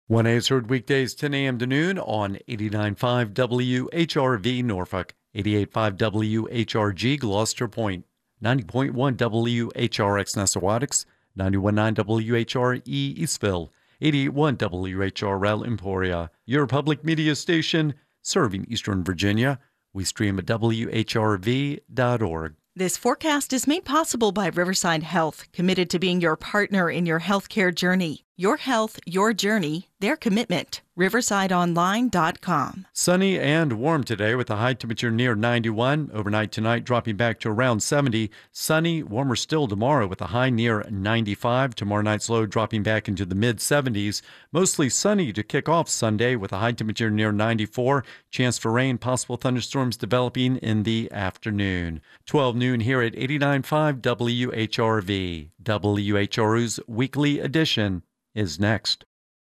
1A's heard weekdays 10 a.m. to noon on 89.5 WHRV Norfolk, 88.5 WHRG Gloucester Point, 90.1 WHRX Nessawadox, 91.9 WHRE Eastville, 88.1 WHRL Emporia, your public media station serving Eastern Virginia. We stream at WHRV.org. This forecast is made possible by Riverside Health, committed to being your partner in your healthcare journey. Your health, your journey, their commitment. RiversideOnline.com. Sunny and warm today with a high temperature near 91. Overnight tonight dropping back to around 70. Sunny, warmer still tomorrow with a high near 95. Tomorrow night's low dropping back into the mid-70s. Mostly sunny to kick off Sunday with a high temperature near 94. Chance for rain, possible thunderstorms developing in the afternoon. 12 noon here at 89.5 WHRV. WHRU's weekly edition is next.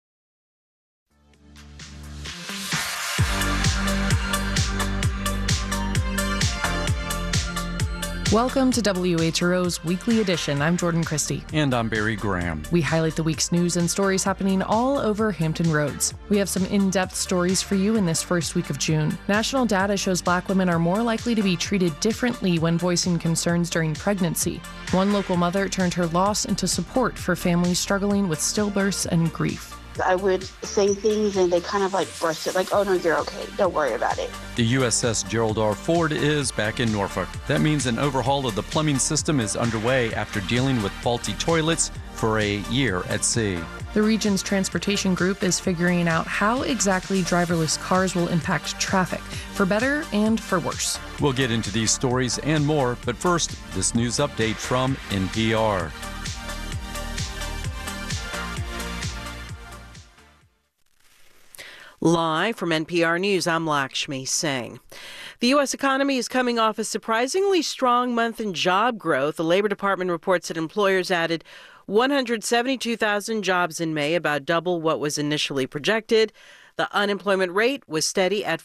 Welcome to WHRO's Weekly Edition. I'm Jordan Christie. And I'm Barry Graham. We highlight the week's news and stories happening all over Hampton Roads. We have some in-depth stories for you in this first week of June. National data shows Black women are more likely to be treated differently when voicing concerns during pregnancy. One local mother turned her loss into support for families struggling with stillbirths and grief. I would say things and they kind of brushed it oh no, you're okay, don't worry about it. The USS Gerald R. Ford is back in Norfolk. That means an overhaul of the plumbing system is underway after dealing with faulty toilets for a year at sea. The region's transportation group is figuring out how exactly driverless cars will impact traffic, for better and for worse. We'll get into these stories and more, but first, this news update from NPR. Live from NPR News, I'm Lakshmi Singh. The U.S. economy is coming off a surprisingly strong month in job growth. The Labor Department reports that employers added 172,000 jobs in May, about double what was initially projected. The unemployment rate was steady at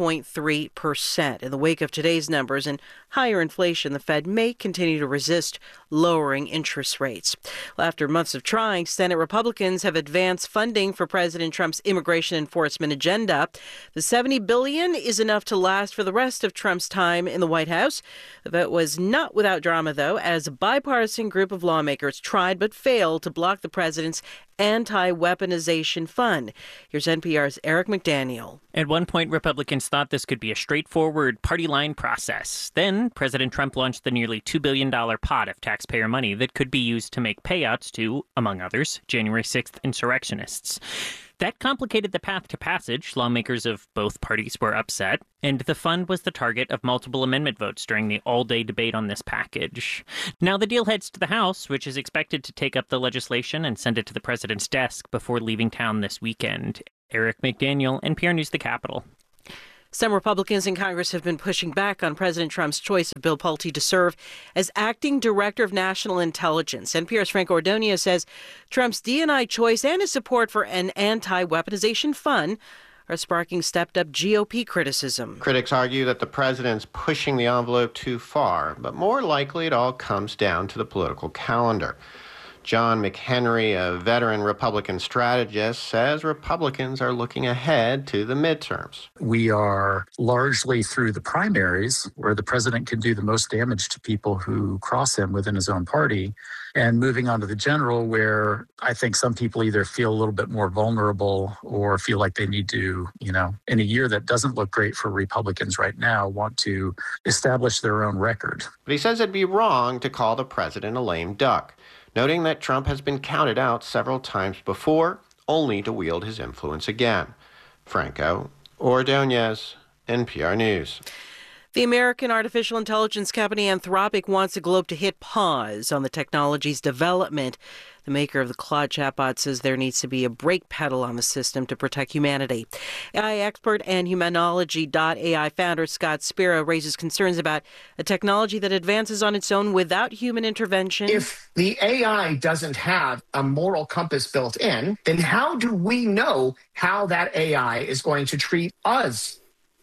4.3%. In the wake of today's numbers and higher inflation, the Fed may continue to resist lowering interest rates. Well, after months of trying, Senate Republicans have advanced funding for President Trump's immigration enforcement agenda. The $70 billion is enough to last for the rest of Trump's time in the White House. The vote was not without drama, though, as a bipartisan group of lawmakers tried but failed to block the president's anti-weaponization fund. Here's NPR's Eric McDaniel. At one point, Republicans thought this could be a straightforward party line process. Then President Trump launched the nearly $2 billion pot of taxpayer money that could be used to make payouts to, among others, January 6th insurrectionists. That complicated the path to passage. Lawmakers of both parties were upset, and the fund was the target of multiple amendment votes during the all-day debate on this package. Now the deal heads to the House, which is expected to take up the legislation and send it to the president's desk before leaving town this weekend. Eric McDaniel, NPR News, the Capitol. Some Republicans in Congress have been pushing back on President Trump's choice of Bill Pulte to serve as acting director of national intelligence. NPR's Frank Ordonez says Trump's D&I choice and his support for an anti-weaponization fund are sparking stepped-up GOP criticism. Critics argue that the president's pushing the envelope too far, but more likely it all comes down to the political calendar. John McHenry, a veteran Republican strategist, says Republicans are looking ahead to the midterms. We are largely through the primaries, where the president can do the most damage to people who cross him within his own party, and moving on to the general, where I think some people either feel a little bit more vulnerable or feel like they need to, in a year that doesn't look great for Republicans right now, want to establish their own record. But he says it'd be wrong to call the president a lame duck, noting that Trump has been counted out several times before, only to wield his influence again. Franco Ordonez, NPR News. The American artificial intelligence company Anthropic wants the globe to hit pause on the technology's development. The maker of the Claude chatbot says there needs to be a brake pedal on the system to protect humanity. AI expert and Humanology.ai founder Scott Spiro raises concerns about a technology that advances on its own without human intervention. If the AI doesn't have a moral compass built in, then how do we know how that AI is going to treat us?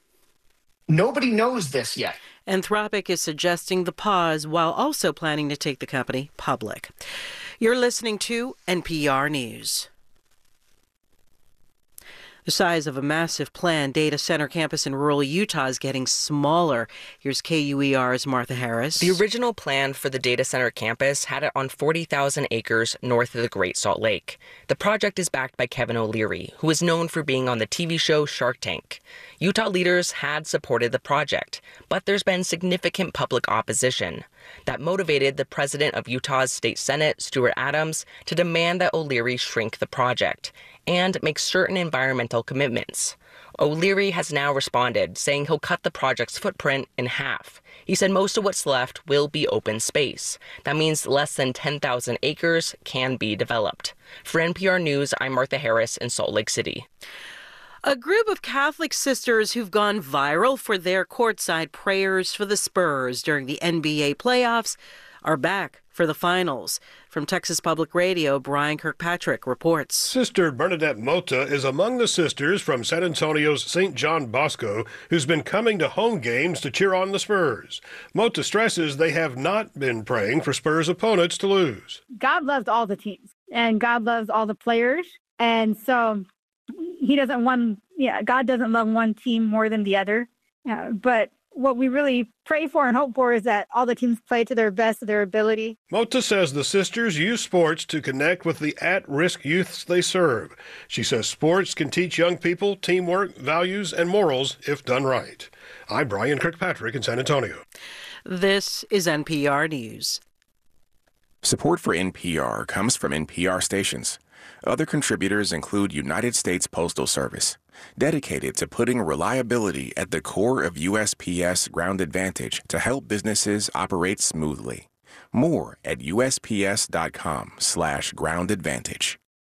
Nobody knows this yet. Anthropic is suggesting the pause while also planning to take the company public. You're listening to NPR News. The size of a massive planned data center campus in rural Utah is getting smaller. Here's KUER's Martha Harris. The original plan for the data center campus had it on 40,000 acres north of the Great Salt Lake. The project is backed by Kevin O'Leary, who is known for being on the TV show Shark Tank. Utah leaders had supported the project, but there's been significant public opposition. That motivated the president of Utah's State Senate, Stuart Adams, to demand that O'Leary shrink the project and make certain environmental commitments. O'Leary has now responded, saying he'll cut the project's footprint in half. He said most of what's left will be open space. That means less than 10,000 acres can be developed. For NPR News, I'm Martha Harris in Salt Lake City. A group of Catholic sisters who've gone viral for their courtside prayers for the Spurs during the NBA playoffs are back for the finals. From Texas Public Radio, Brian Kirkpatrick reports. Sister Bernadette Mota is among the sisters from San Antonio's St. John Bosco who's been coming to home games to cheer on the Spurs. Mota stresses they have not been praying for Spurs opponents to lose. God loves all the teams, and God loves all the players, and so God doesn't love one team more than the other. But what we really pray for and hope for is that all the teams play to their best of their ability. Mota says the sisters use sports to connect with the at-risk youths they serve. She says sports can teach young people teamwork, values, and morals if done right. I'm Brian Kirkpatrick in San Antonio. This is NPR News. Support for NPR comes from NPR stations. Other contributors include United States Postal Service, dedicated to putting reliability at the core of USPS Ground Advantage to help businesses operate smoothly. More at USPS.com/Ground Advantage.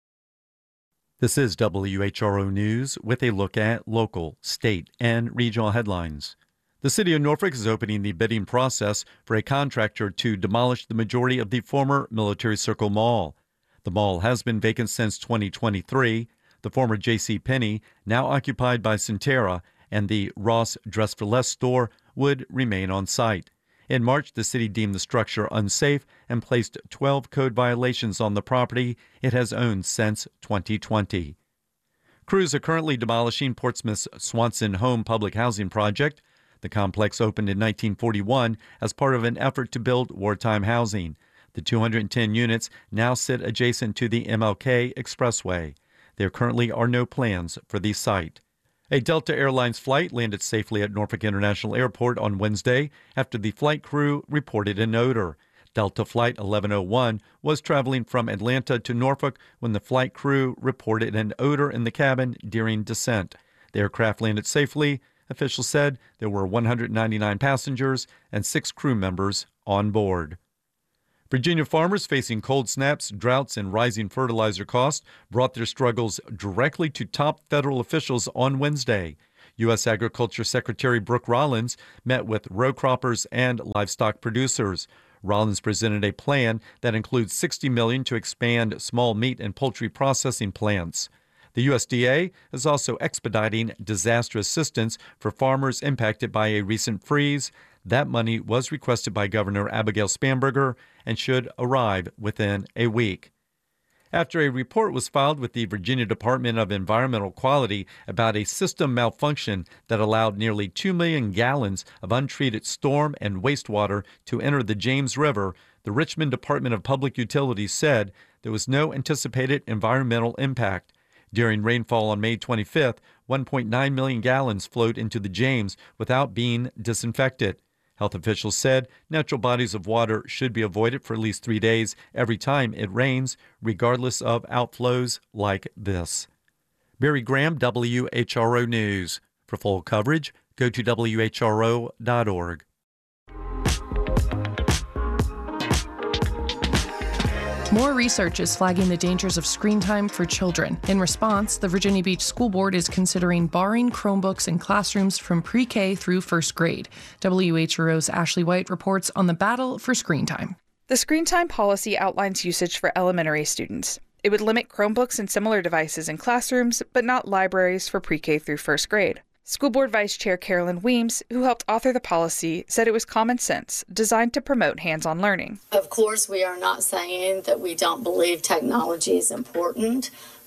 This is WHRO News with a look at local, state, and regional headlines. The city of Norfolk is opening the bidding process for a contractor to demolish the majority of the former Military Circle Mall. The mall has been vacant since 2023. The former JCPenney, now occupied by Centera, and the Ross Dress for Less store would remain on site. In March, the city deemed the structure unsafe and placed 12 code violations on the property it has owned since 2020. Crews are currently demolishing Portsmouth's Swanson Home public housing project. The complex opened in 1941 as part of an effort to build wartime housing. The 210 units now sit adjacent to the MLK Expressway. There currently are no plans for the site. A Delta Airlines flight landed safely at Norfolk International Airport on Wednesday after the flight crew reported an odor. Delta Flight 1101 was traveling from Atlanta to Norfolk when the flight crew reported an odor in the cabin during descent. The aircraft landed safely. Officials said there were 199 passengers and 6 crew members on board. Virginia farmers facing cold snaps, droughts, and rising fertilizer costs brought their struggles directly to top federal officials on Wednesday. U.S. Agriculture Secretary Brooke Rollins met with row croppers and livestock producers. Rollins presented a plan that includes $60 million to expand small meat and poultry processing plants. The USDA is also expediting disaster assistance for farmers impacted by a recent freeze. That money was requested by Governor Abigail Spanberger and should arrive within a week. After a report was filed with the Virginia Department of Environmental Quality about a system malfunction that allowed nearly 2 million gallons of untreated storm and wastewater to enter the James River, the Richmond Department of Public Utilities said there was no anticipated environmental impact. During rainfall on May 25th, 1.9 million gallons flowed into the James without being disinfected. Health officials said natural bodies of water should be avoided for at least 3 days every time it rains, regardless of outflows like this. Barry Graham, WHRO News. For full coverage, go to WHRO.org. More research is flagging the dangers of screen time for children. In response, the Virginia Beach School Board is considering barring Chromebooks in classrooms from pre-K through first grade. WHRO's Ashley White reports on the battle for screen time. The screen time policy outlines usage for elementary students. It would limit Chromebooks and similar devices in classrooms, but not libraries for pre-K through first grade. School Board Vice Chair Carolyn Weems, who helped author the policy, said it was common sense, designed to promote hands-on learning. Of course, we are not saying that we don't believe technology is important,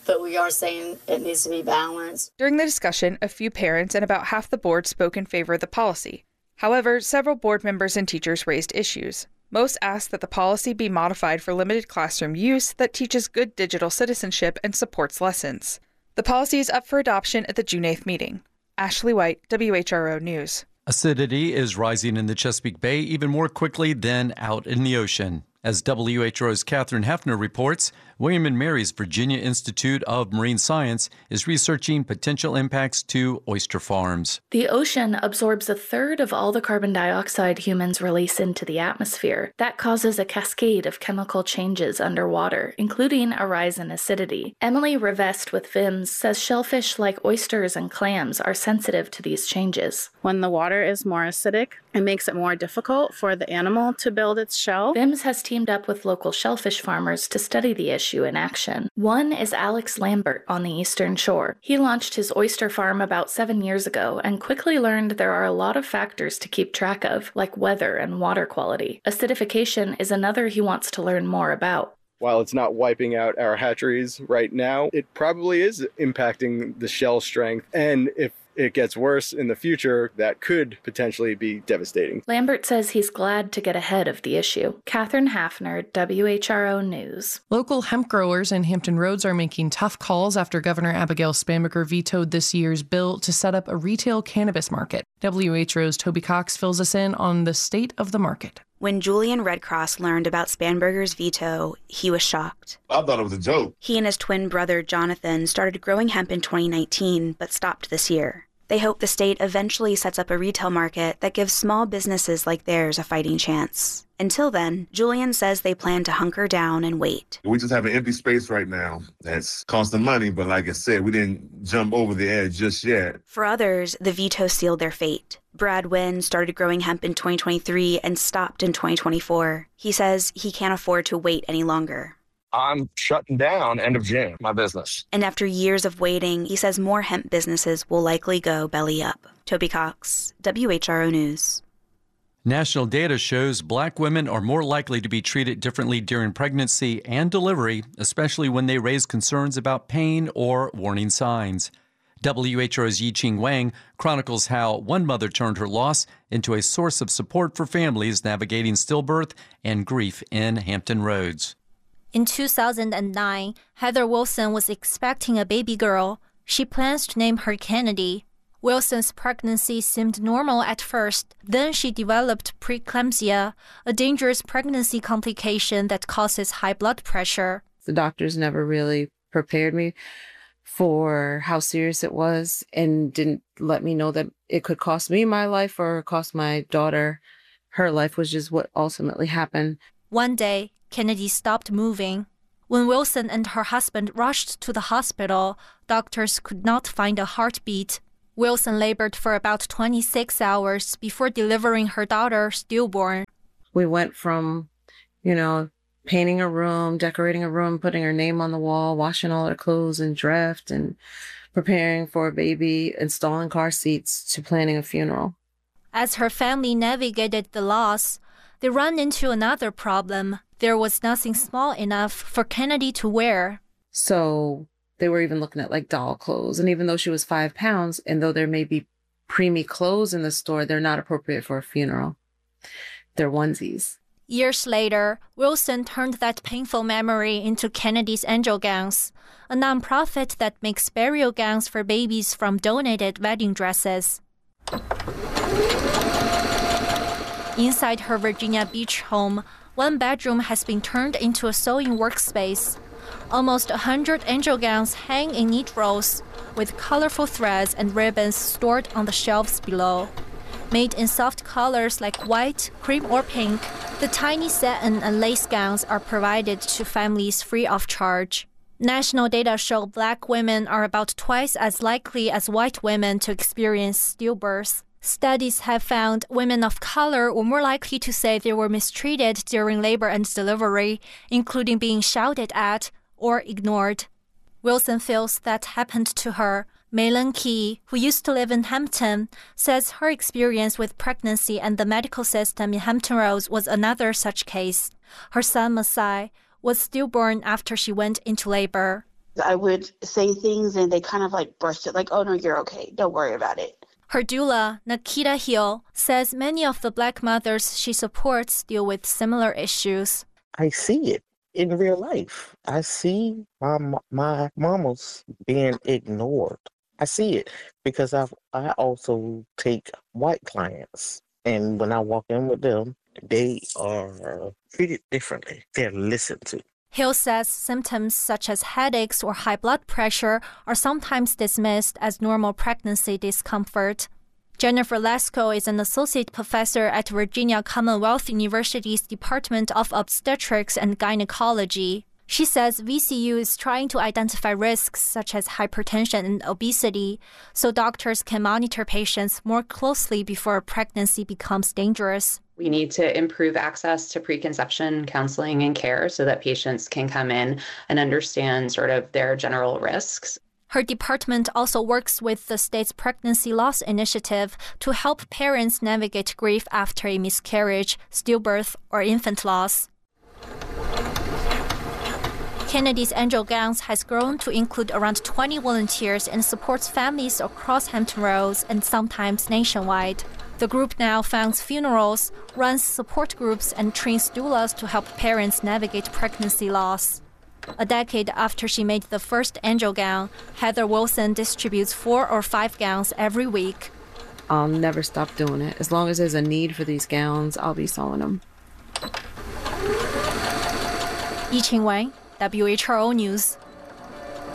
but we are saying it needs to be balanced. During the discussion, a few parents and about half the board spoke in favor of the policy. However, several board members and teachers raised issues. Most asked that the policy be modified for limited classroom use that teaches good digital citizenship and supports lessons. The policy is up for adoption at the June 8th meeting. Ashley White, WHRO News. Acidity is rising in the Chesapeake Bay even more quickly than out in the ocean. As WHRO's Catherine Hefner reports, William & Mary's Virginia Institute of Marine Science is researching potential impacts to oyster farms. The ocean absorbs a third of all the carbon dioxide humans release into the atmosphere. That causes a cascade of chemical changes underwater, including a rise in acidity. Emily Rivest with VIMS says shellfish like oysters and clams are sensitive to these changes. When the water is more acidic, it makes it more difficult for the animal to build its shell. VIMS has teamed up with local shellfish farmers to study the issue in action. One is Alex Lambert on the Eastern Shore. He launched his oyster farm about 7 years ago and quickly learned there are a lot of factors to keep track of, like weather and water quality. Acidification is another he wants to learn more about. While it's not wiping out our hatcheries right now, it probably is impacting the shell strength. And if it gets worse in the future, that could potentially be devastating. Lambert says he's glad to get ahead of the issue. Catherine Hafner, WHRO News. Local hemp growers in Hampton Roads are making tough calls after Governor Abigail Spanberger vetoed this year's bill to set up a retail cannabis market. WHRO's Toby Cox fills us in on the state of the market. When Julian Redcross learned about Spanberger's veto, he was shocked. I thought it was a joke. He and his twin brother, Jonathan, started growing hemp in 2019, but stopped this year. They hope the state eventually sets up a retail market that gives small businesses like theirs a fighting chance. Until then, Julian says they plan to hunker down and wait. We just have an empty space right now that's costing money, but like I said, we didn't jump over the edge just yet. For others, the veto sealed their fate. Brad Wynn started growing hemp in 2023 and stopped in 2024. He says he can't afford to wait any longer. I'm shutting down end of June, my business. And after years of waiting, he says more hemp businesses will likely go belly up. Toby Cox, WHRO News. National data shows Black women are more likely to be treated differently during pregnancy and delivery, especially when they raise concerns about pain or warning signs. WHRO's Yi-Ching Wang chronicles how one mother turned her loss into a source of support for families navigating stillbirth and grief in Hampton Roads. In 2009, Heather Wilson was expecting a baby girl. She plans to name her Kennedy. Wilson's pregnancy seemed normal at first. Then she developed preeclampsia, a dangerous pregnancy complication that causes high blood pressure. The doctors never really prepared me for how serious it was and didn't let me know that it could cost me my life or cost my daughter her life, which is what ultimately happened. One day, Kennedy stopped moving. When Wilson and her husband rushed to the hospital, doctors could not find a heartbeat. Wilson labored for about 26 hours before delivering her daughter stillborn. We went from, painting a room, decorating a room, putting her name on the wall, washing all her clothes and dressed, and preparing for a baby, installing car seats, to planning a funeral. As her family navigated the loss, they ran into another problem. There was nothing small enough for Kennedy to wear. So they were even looking at doll clothes. And even though she was 5 pounds, and though there may be preemie clothes in the store, they're not appropriate for a funeral. They're onesies. Years later, Wilson turned that painful memory into Kennedy's Angel Gowns, a nonprofit that makes burial gowns for babies from donated wedding dresses. Inside her Virginia Beach home, one bedroom has been turned into a sewing workspace. Almost 100 angel gowns hang in neat rows, with colorful threads and ribbons stored on the shelves below. Made in soft colors like white, cream, or pink, the tiny satin and lace gowns are provided to families free of charge. National data show Black women are about twice as likely as white women to experience stillbirths. Studies have found women of color were more likely to say they were mistreated during labor and delivery, including being shouted at or ignored. Wilson feels that happened to her. Maylin Key, who used to live in Hampton, says her experience with pregnancy and the medical system in Hampton Roads was another such case. Her son, Masai, was stillborn after she went into labor. I would say things and they kind of like burst it, like, oh no, you're okay. Don't worry about it. Her doula, Nikita Hill, says many of the Black mothers she supports deal with similar issues. I see it in real life. I see my mamas being ignored. I see it because I also take white clients. And when I walk in with them, they are treated differently. They're listened to. Hill says symptoms such as headaches or high blood pressure are sometimes dismissed as normal pregnancy discomfort. Jennifer Lesko is an associate professor at Virginia Commonwealth University's Department of Obstetrics and Gynecology. She says VCU is trying to identify risks such as hypertension and obesity, so doctors can monitor patients more closely before a pregnancy becomes dangerous. We need to improve access to preconception counseling and care so that patients can come in and understand sort of their general risks. Her department also works with the state's pregnancy loss initiative to help parents navigate grief after a miscarriage, stillbirth, or infant loss. Kennedy's Angel Gowns has grown to include around 20 volunteers and supports families across Hampton Roads and sometimes nationwide. The group now funds funerals, runs support groups, and trains doulas to help parents navigate pregnancy loss. A decade after she made the first angel gown, Heather Wilson distributes 4 or 5 gowns every week. I'll never stop doing it. As long as there's a need for these gowns, I'll be sewing them. Yi Qing Wei, WHRO News.